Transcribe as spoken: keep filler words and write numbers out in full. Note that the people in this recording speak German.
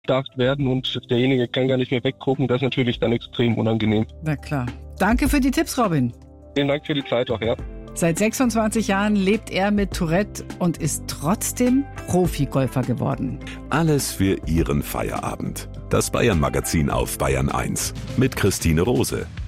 starrt werden und derjenige kann gar nicht mehr weggucken. Das ist natürlich dann extrem unangenehm. Na klar. Danke für die Tipps, Robin. Vielen Dank für die Zeit auch, ja. Seit sechsundzwanzig Jahren lebt er mit Tourette und ist trotzdem Profigolfer geworden. Alles für Ihren Feierabend. Das Bayern-Magazin auf Bayern eins mit Christine Rose.